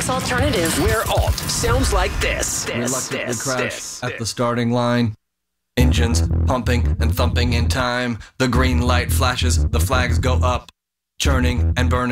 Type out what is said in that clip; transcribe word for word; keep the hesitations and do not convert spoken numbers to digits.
Phoenix Alternative, where alt sounds like this. this Reluctantly this, crouch this, at this. the starting line. Engines pumping and thumping in time. The green light flashes, the flags go up, churning and burning.